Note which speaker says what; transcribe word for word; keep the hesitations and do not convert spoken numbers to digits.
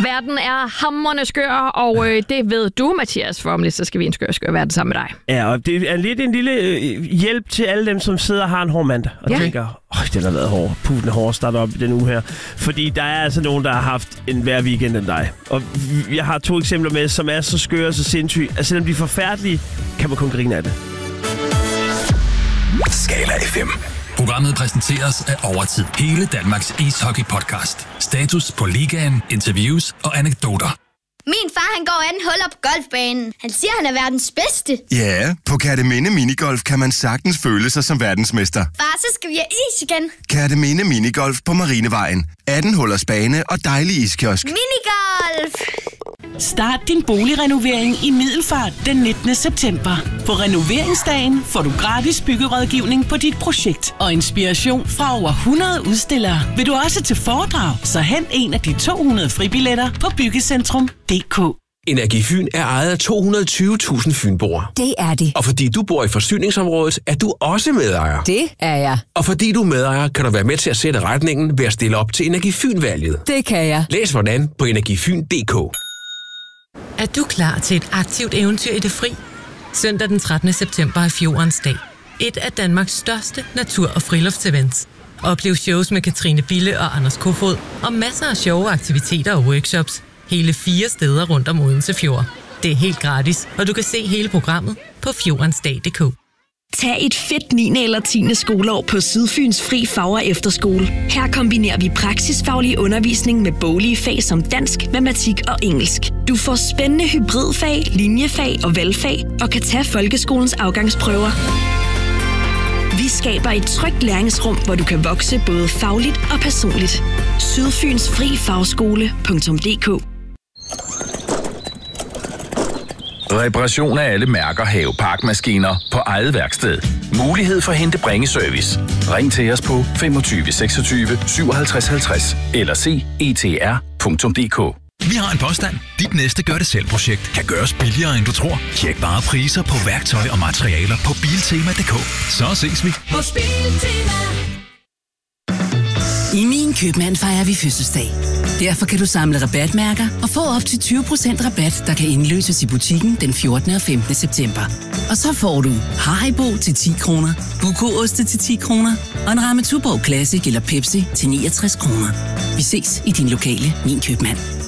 Speaker 1: Verden er hamrende skør, og øh, det ved du, Mathias, for om lidt, så skal vi en skør, skør verden sammen med dig.
Speaker 2: Ja, og det er lidt en lille øh, hjælp til alle dem, som sidder og har en hård mandag, og ja. tænker, åh, den har været hård, puh, den er hård at starte op den uge her. Fordi der er altså nogen, der har haft en hver weekend end dig. Og jeg har to eksempler med, som er så skøre og så sindssyge, at selvom de er forfærdelige, kan man kun grine af det.
Speaker 3: Skala F M. Programmet præsenteres af Overtid. Hele Danmarks ishockey-podcast. Status på ligaen, interviews og anekdoter.
Speaker 4: Min far, han går anden hul op på golfbanen. Han siger, han er verdens bedste.
Speaker 5: Ja, på Kærteminde Minigolf kan man sagtens føle sig som verdensmester.
Speaker 4: Far, så skal vi have is igen.
Speaker 5: Kærteminde Minigolf på Marinevejen. atten hullers bane og dejlig iskiosk.
Speaker 4: Minigolf!
Speaker 6: Start din boligrenovering i Middelfart den nittende september. På renoveringsdagen får du gratis byggerådgivning på dit projekt og inspiration fra over hundrede udstillere. Vil du også til foredrag, så hent en af de to hundrede fribilletter på Byggecentrum punktum d k.
Speaker 7: Energifyn er ejet af to hundrede og tyve tusind fynboere.
Speaker 8: Det er det.
Speaker 7: Og fordi du bor i forsyningsområdet, er du også medejer.
Speaker 8: Det er jeg.
Speaker 7: Og fordi du er medejer, kan du være med til at sætte retningen ved at stille op til Energifyn-valget.
Speaker 8: Det kan jeg.
Speaker 7: Læs hvordan på energifyn punktum d k.
Speaker 9: Er du klar til et aktivt eventyr i det fri? Søndag den trettende september er Fjordens dag. Et af Danmarks største natur- og friluftsevents. Oplev shows med Katrine Bille og Anders Kofod, og masser af sjove aktiviteter og workshops. Hele fire steder rundt om Odense Fjord. Det er helt gratis, og du kan se hele programmet på fjordensdag punktum d k.
Speaker 10: Tag et fedt niende eller tiende skoleår på Sydfyns Fri Fag- og Efterskole. Her kombinerer vi praksisfaglig undervisning med boglige fag som dansk, matematik og engelsk. Du får spændende hybridfag, linjefag og valgfag og kan tage folkeskolens afgangsprøver. Vi skaber et trygt læringsrum, hvor du kan vokse både fagligt og personligt. Sydfyns Fri Fagskole punktum d k.
Speaker 3: Reparation af alle mærker haveparkmaskiner på eget værksted. Mulighed for hente bringeservice. Ring til os på femogtyve seksogtyve syvoghalvtreds halvtreds eller se e t r punktum d k.
Speaker 11: Vi har en påstand. Dit næste gør-det-selv-projekt kan gøres billigere, end du tror. Tjek bare priser på værktøj og materialer på biltema punktum d k. Så ses vi.
Speaker 12: Hos Biltema.
Speaker 13: I Min Købmand fejrer vi fødselsdag. Derfor kan du samle rabatmærker og få op til tyve procent rabat, der kan indløses i butikken den fjortende og femtende september. Og så får du Haribo til ti kroner, Buko-oste til ti kroner og en ramme Tuborg Classic eller Pepsi til niogtres kroner. Vi ses i din lokale Min Købmand.